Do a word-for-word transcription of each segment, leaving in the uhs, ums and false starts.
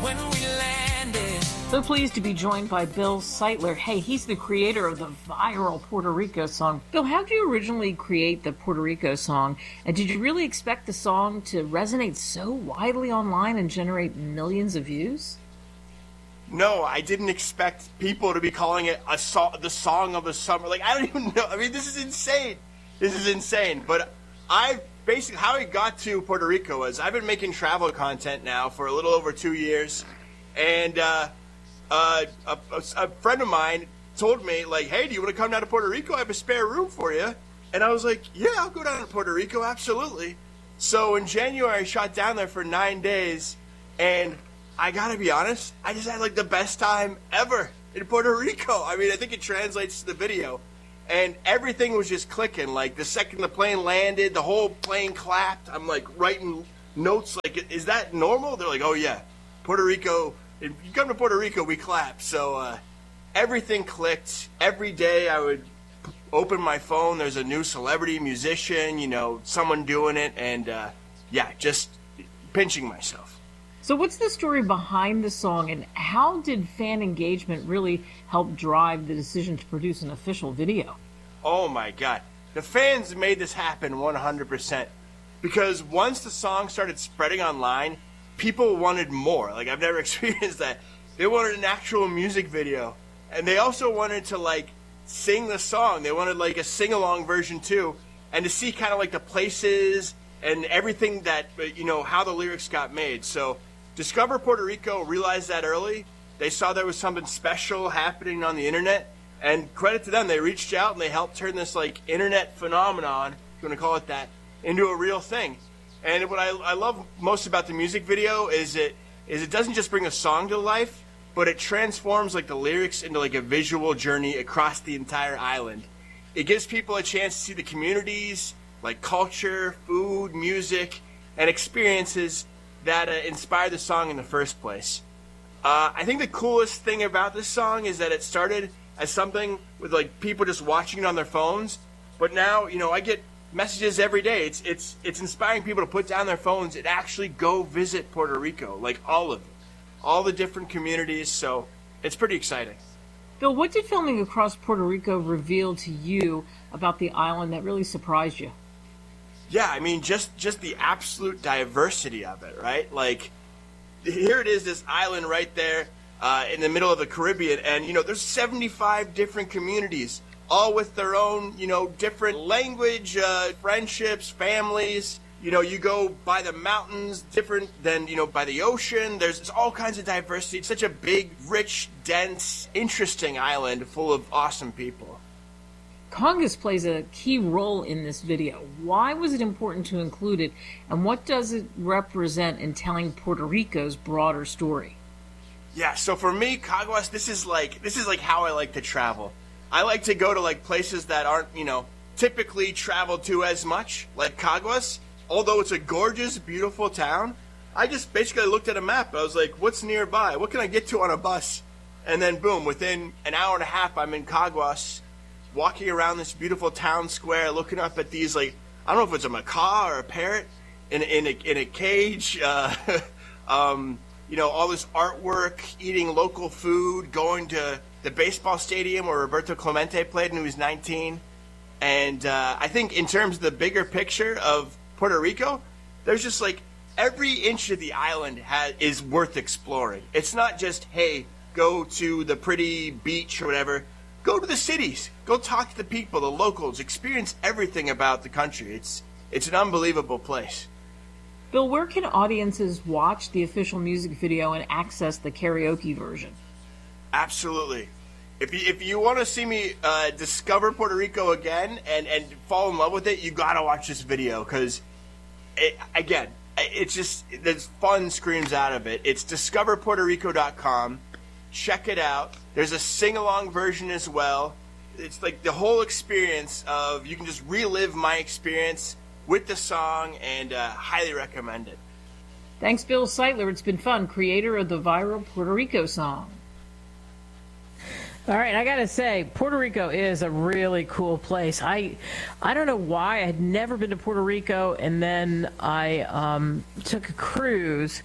when we landed. So pleased to be joined by Bill Seitler. Hey, he's the creator of the viral Puerto Rico song. Bill, how did you originally create the Puerto Rico song? And did you really expect the song to resonate so widely online and generate millions of views? No, I didn't expect people to be calling it a so- the song of the summer. Like, I don't even know. I mean, this is insane. This is insane. But I basically, how I got to Puerto Rico was I've been making travel content now for a little over two years. And uh, uh, a, a, a friend of mine told me, like, hey, do you want to come down to Puerto Rico? I have a spare room for you. And I was like, yeah, I'll go down to Puerto Rico, absolutely. So in January, I shot down there for nine days. And I gotta be honest, I just had like the best time ever in Puerto Rico. I mean, I think it translates to the video. And everything was just clicking. Like the second the plane landed, the whole plane clapped. I'm like writing notes like, is that normal? They're like, oh yeah, Puerto Rico, if you come to Puerto Rico, we clap. So uh, everything clicked. Every day I would open my phone, there's a new celebrity, musician, you know, someone doing it. And uh, yeah, just pinching myself. So what's the story behind the song, and how did fan engagement really help drive the decision to produce an official video? Oh my God. The fans made this happen one hundred percent. Because once the song started spreading online, people wanted more. Like, I've never experienced that. They wanted an actual music video. And they also wanted to, like, sing the song. They wanted, like, a sing-along version, too. And to see kind of, like, the places and everything that, you know, how the lyrics got made. So Discover Puerto Rico realized that early. They saw there was something special happening on the internet, and credit to them, they reached out and they helped turn this like internet phenomenon, if you want to call it that, into a real thing. And what I, I love most about the music video is it is it doesn't just bring a song to life, but it transforms like the lyrics into like a visual journey across the entire island. It gives people a chance to see the communities, like culture, food, music, and experiences that uh, inspired the song in the first place. Uh, I think the coolest thing about this song is that it started as something with like people just watching it on their phones, but now, you know, I get messages every day. It's it's it's inspiring people to put down their phones and actually go visit Puerto Rico, like all of it, all the different communities. So it's pretty exciting. Bill, what did filming across Puerto Rico reveal to you about the island that really surprised you? Yeah, I mean, just, just the absolute diversity of it, right? Like, here it is, this island right there uh, in the middle of the Caribbean, and, you know, there's seventy-five different communities, all with their own, you know, different language, uh, friendships, families. You know, you go by the mountains, different than, you know, by the ocean. There's, there's all kinds of diversity. It's such a big, rich, dense, interesting island full of awesome people. Congas plays a key role in this video. Why was it important to include it, and what does it represent in telling Puerto Rico's broader story? Yeah, so for me, Caguas, this is like this is like how I like to travel. I like to go to like places that aren't, you know, typically traveled to as much, like Caguas. Although it's a gorgeous, beautiful town, I just basically looked at a map. I was like, what's nearby? What can I get to on a bus? And then boom, within an hour and a half, I'm in Caguas, walking around this beautiful town square, looking up at these, like, I don't know if it's a macaw or a parrot in, in, a, in a cage, uh, um, you know, all this artwork, eating local food, going to the baseball stadium where Roberto Clemente played when he was nineteen. And uh, I think in terms of the bigger picture of Puerto Rico, there's just like every inch of the island has, is worth exploring. It's not just, hey, go to the pretty beach or whatever. Go to the cities. Go talk to the people, the locals. Experience everything about the country. It's it's an unbelievable place. Bill, where can audiences watch the official music video and access the karaoke version? Absolutely. If you, if you want to see me uh, discover Puerto Rico again and, and fall in love with it, you got to watch this video because, it, again, it's just, there's fun screams out of it. It's discover puerto rico dot com. Check it out. There's a sing-along version as well. It's like the whole experience of, you can just relive my experience with the song, and uh, highly recommend it. Thanks, Bill Seitler. It's been fun. Creator of the viral Puerto Rico song. All right, I got to say, Puerto Rico is a really cool place. I I don't know why. I had never been to Puerto Rico, and then I um, took a cruise,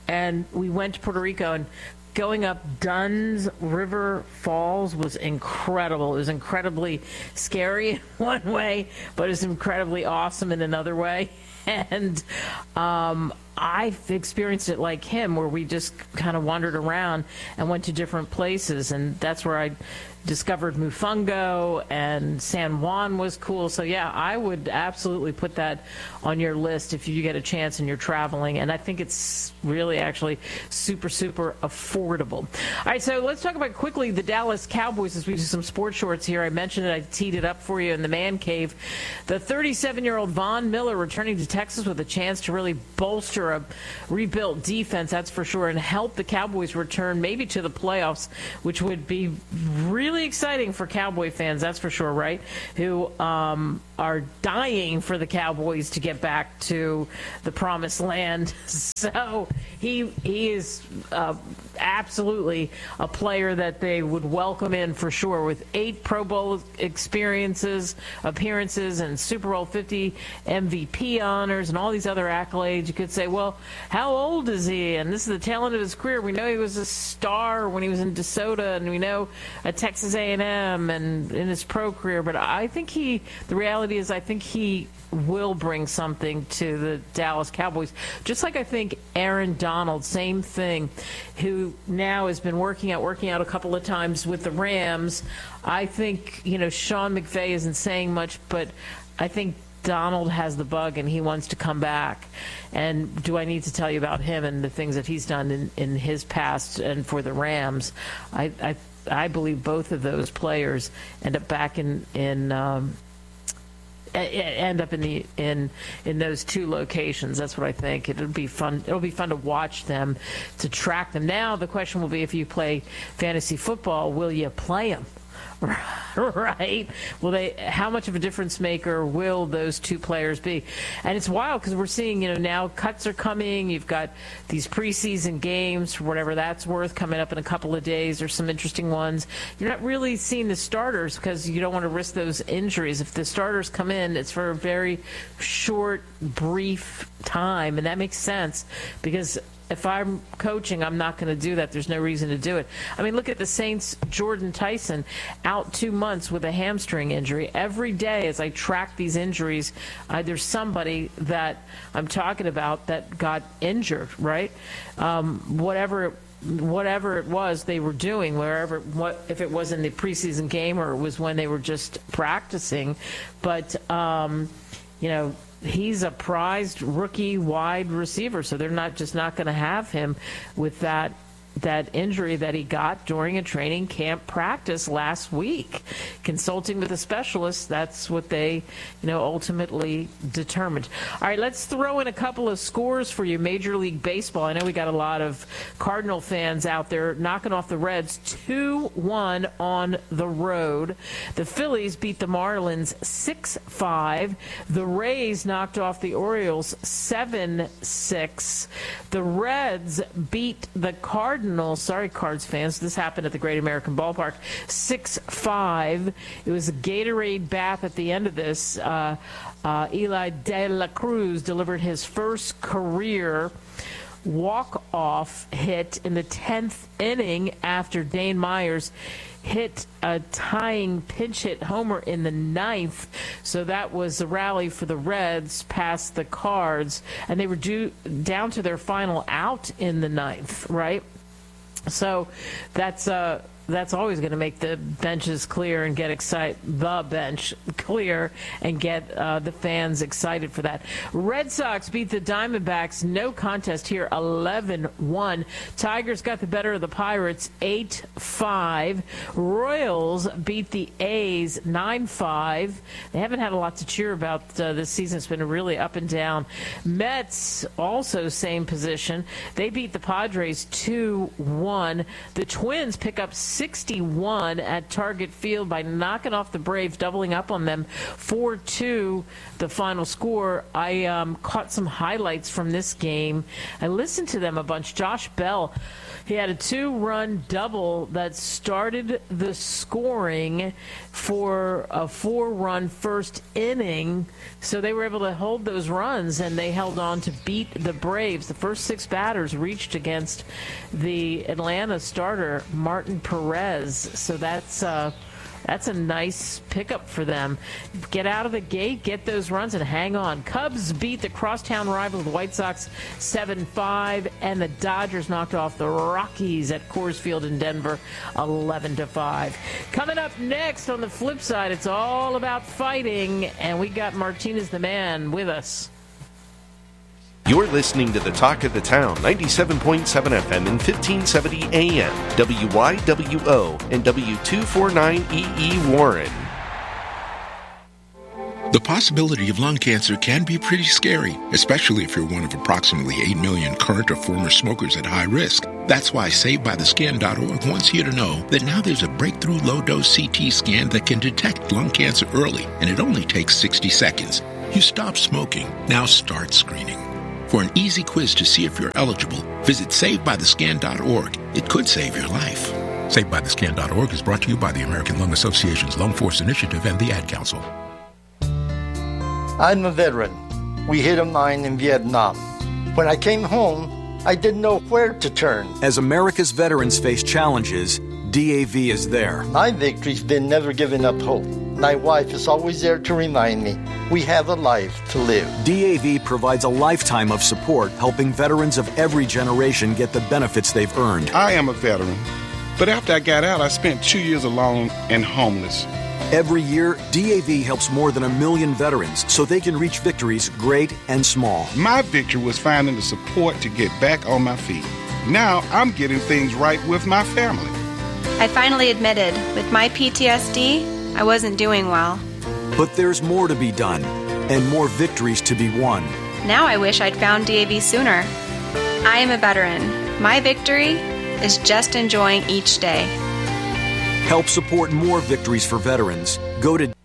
and we went to Puerto Rico, and going up Dunn's River Falls was incredible. It was incredibly scary in one way, but it was incredibly awesome in another way. And um, I've experienced it like him, where we just kind of wandered around and went to different places, and that's where I discovered Mofongo, and San Juan was cool. So yeah, I would absolutely put that on your list if you get a chance and you're traveling. And I think it's really actually super, super affordable. All right, so let's talk about quickly the Dallas Cowboys as we do some sports shorts here. I mentioned it, I teed it up for you in the man cave. The thirty-seven-year-old Von Miller returning to Texas with a chance to really bolster a rebuilt defense, that's for sure, and help the Cowboys return maybe to the playoffs, which would be really exciting for Cowboy fans, that's for sure, right? Who um, are dying for the Cowboys to get back to the promised land. So he he is uh, absolutely a player that they would welcome in for sure, with eight Pro Bowl experiences, appearances, and Super Bowl fifty M V P honors, and all these other accolades. You could say, well, how old is he? And this is the tail end of his career. We know he was a star when he was in DeSoto, and we know at Texas A and M and in his pro career. But I think he, the reality is, I think he will bring something to the Dallas Cowboys. Just like I think Aaron Donald, same thing, who now has been working out, working out a couple of times with the Rams. I think, you know, Sean McVay isn't saying much, but I think Donald has the bug and he wants to come back. And do I need to tell you about him and the things that he's done in, in his past and for the Rams? I, I I believe both of those players end up back in in um, end up in the in in those two locations. That's what I think. It'll be fun. It'll be fun to watch them, to track them. Now the question will be, if you play fantasy football, will you play them? Right? Will they? How much of a difference maker will those two players be? And it's wild because we're seeing, you know, now cuts are coming. You've got these preseason games, for whatever that's worth, coming up in a couple of days. There's some interesting ones. You're not really seeing the starters because you don't want to risk those injuries. If the starters come in, it's for a very short, brief time, and that makes sense because if I'm coaching, I'm not going to do that. There's no reason to do it. I mean, look at the Saints' Jordan Tyson, out two months with a hamstring injury. Every day as I track these injuries, uh, there's somebody that I'm talking about that got injured, right? Um, whatever whatever it was they were doing, wherever, what, if it was in the preseason game or it was when they were just practicing. But, um, you know, he's a prized rookie wide receiver, so they're not just not going to have him with that that injury that he got during a training camp practice last week. Consulting with a specialist, that's what they, you know, ultimately determined. All right, let's throw in a couple of scores for you. Major League Baseball. I know we got a lot of Cardinal fans out there knocking off the Reds two one on the road. The Phillies beat the Marlins six five. The Rays knocked off the Orioles seven six. The Reds beat the Cardinals, sorry Cards fans, this happened at the Great American Ballpark, six five. It was a Gatorade bath at the end of this. Uh, uh, Eli De La Cruz delivered his first career walk-off hit in the tenth inning after Dane Myers hit a tying pinch hit homer in the ninth. So that was a rally for the Reds past the Cards, and they were due, down to their final out in the ninth, right? So that's uh, that's always going to make the benches clear and get excited, the bench clear and get uh, the fans excited for that. Red Sox beat the Diamondbacks, no contest here, eleven one. Tigers got the better of the Pirates, eight five. Royals beat the A's nine five. They haven't had a lot to cheer about uh, this season. It's been really up and down. Mets, also same position. They beat the Padres two one. The Twins pick up sixty-one at Target Field by knocking off the Braves, doubling up on them four two, the final score. I um, caught some highlights from this game. I listened to them a bunch. Josh Bell, he had a two-run double that started the scoring for a four-run first inning. So they were able to hold those runs, and they held on to beat the Braves. The first six batters reached against the Atlanta starter, Martin Perez. So that's uh, that's a nice pickup for them. Get out of the gate, get those runs, and hang on. Cubs beat the crosstown rival, the White Sox, seven five, and the Dodgers knocked off the Rockies at Coors Field in Denver, eleven to five. Coming up next, on the flip side, it's all about fighting, and we got Martinez the Man with us. You're listening to the Talk of the Town, ninety-seven point seven F M and fifteen seventy A M, W Y W O and W two forty-nine E E Warren. The possibility of lung cancer can be pretty scary, especially if you're one of approximately eight million current or former smokers at high risk. That's why Saved By The Skin dot org wants you to know that now there's a breakthrough low-dose C T scan that can detect lung cancer early, and it only takes sixty seconds. You stop smoking, now start screening. For an easy quiz to see if you're eligible, visit Saved By The Skin dot org. It could save your life. Saved By The Skin dot org is brought to you by the American Lung Association's Lung Force Initiative and the Ad Council. I'm a veteran. We hit a mine in Vietnam. When I came home, I didn't know where to turn. As America's veterans face challenges, D A V is there. My victory's been never giving up hope. My wife is always there to remind me we have a life to live. D A V provides a lifetime of support, helping veterans of every generation get the benefits they've earned. I am a veteran, but after I got out, I spent two years alone and homeless. Every year, D A V helps more than a million veterans so they can reach victories great and small. My victory was finding the support to get back on my feet. Now I'm getting things right with my family. I finally admitted, with my P T S D, I wasn't doing well. But there's more to be done, and more victories to be won. Now I wish I'd found D A V sooner. I am a veteran. My victory is just enjoying each day. Help support more victories for veterans. Go to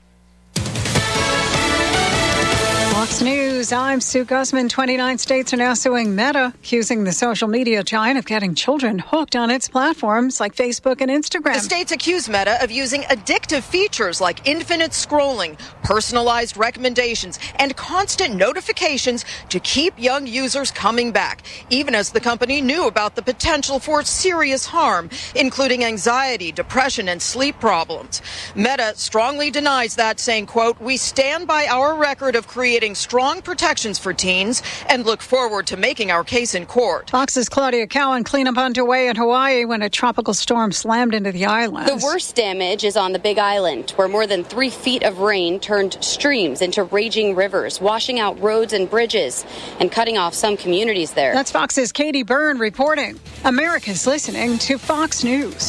Fox News, I'm Sue Guzman. twenty-nine states are now suing Meta, accusing the social media giant of getting children hooked on its platforms like Facebook and Instagram. The states accuse Meta of using addictive features like infinite scrolling, personalized recommendations, and constant notifications to keep young users coming back, even as the company knew about the potential for serious harm, including anxiety, depression, and sleep problems. Meta strongly denies that, saying, quote, "We stand by our record of creating strong protections for teens and look forward to making our case in court." Fox's Claudia Cowan. Cleanup underway in Hawaii when a tropical storm slammed into the island. The worst damage is on the Big Island, where more than three feet of rain turned streams into raging rivers, washing out roads and bridges and cutting off some communities there. That's Fox's Katie Byrne reporting. America's listening to Fox News.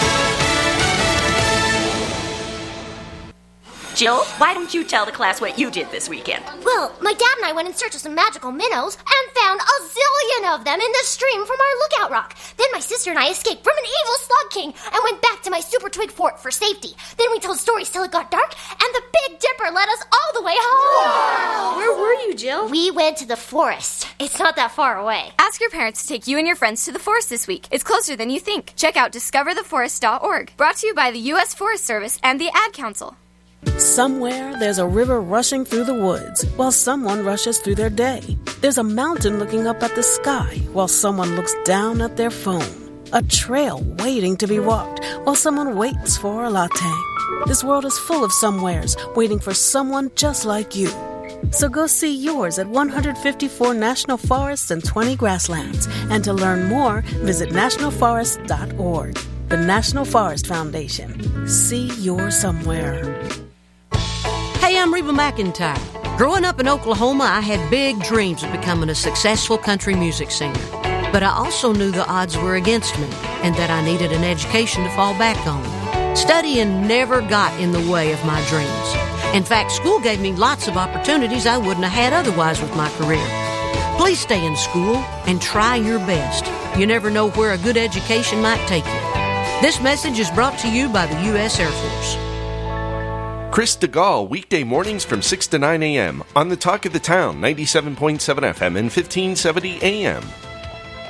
Jill, why don't you tell the class what you did this weekend? Well, my dad and I went in search of some magical minnows and found a zillion of them in the stream from our lookout rock. Then my sister and I escaped from an evil slug king and went back to my super twig fort for safety. Then we told stories till it got dark, and the Big Dipper led us all the way home. Wow. Where were you, Jill? We went to the forest. It's not that far away. Ask your parents to take you and your friends to the forest this week. It's closer than you think. Check out discover the forest dot org. Brought to you by the U S Forest Service and the Ad Council. Somewhere there's a river rushing through the woods while someone rushes through their day. There's a mountain looking up at the sky while someone looks down at their phone. A trail waiting to be walked while someone waits for a latte. This world is full of somewheres waiting for someone just like you. So go see yours at one hundred fifty-four national forests and twenty grasslands. And to learn more, visit national forest dot org. The National Forest Foundation. See your somewhere. Hey, I'm Reba McEntire. Growing up in Oklahoma, I had big dreams of becoming a successful country music singer. But I also knew the odds were against me and that I needed an education to fall back on. Studying never got in the way of my dreams. In fact, school gave me lots of opportunities I wouldn't have had otherwise with my career. Please stay in school and try your best. You never know where a good education might take you. This message is brought to you by the U S Air Force. Chris DeGaulle, weekday mornings from six to nine a.m. on the Talk of the Town, ninety-seven point seven F M and fifteen seventy A M.